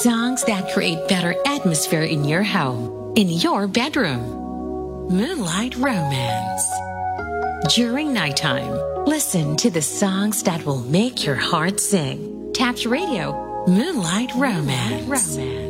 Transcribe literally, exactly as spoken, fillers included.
Songs that create better atmosphere in your home, in your bedroom. Moonlight Romance. During nighttime, listen to the songs that will make your heart sing. Taps Radio, Moonlight Romance. Romance.